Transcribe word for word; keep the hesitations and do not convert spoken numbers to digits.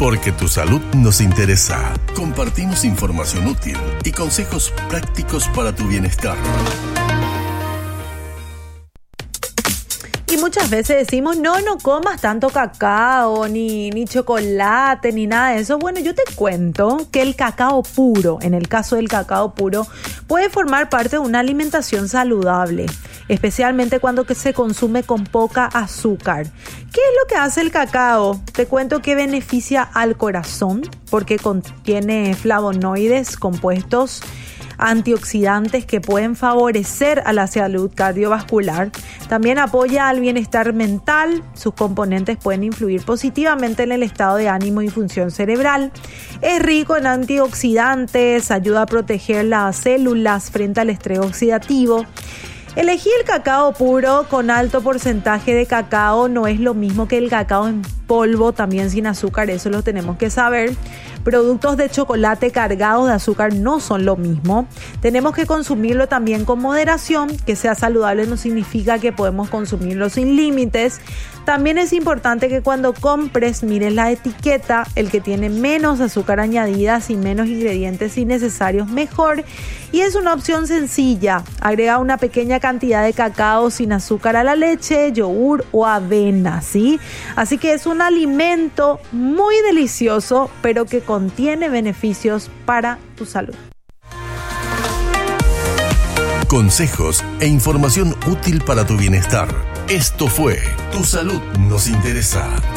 Porque tu salud nos interesa. Compartimos información útil y consejos prácticos para tu bienestar. Y muchas veces decimos, no, no comas tanto cacao, ni, ni chocolate, ni nada de eso. Bueno, yo te cuento que el cacao puro, en el caso del cacao puro, puede formar parte de una alimentación saludable, especialmente cuando que se consume con poca azúcar. ¿Qué es lo que hace el cacao? Te cuento que beneficia al corazón porque contiene flavonoides, compuestos antioxidantes que pueden favorecer a la salud cardiovascular. También apoya al bienestar mental. Sus componentes pueden influir positivamente en el estado de ánimo y función cerebral. Es rico en antioxidantes, ayuda a proteger las células frente al estrés oxidativo. Elegí el cacao puro con alto porcentaje de cacao. No es lo mismo que el cacao en polvo, también sin azúcar, eso lo tenemos que saber. Productos de chocolate cargados de azúcar no son lo mismo. Tenemos que consumirlo también con moderación. Que sea saludable no significa que podemos consumirlo sin límites. También es importante que cuando compres mires la etiqueta. El que tiene menos azúcar añadidas y menos ingredientes innecesarios mejor. Y es una opción sencilla. Agrega una pequeña cantidad de cacao sin azúcar a la leche, yogur o avena, ¿sí? Así que es un alimento muy delicioso, pero que contiene beneficios para tu salud. Consejos e información útil para tu bienestar. Esto fue Tu Salud Nos Interesa.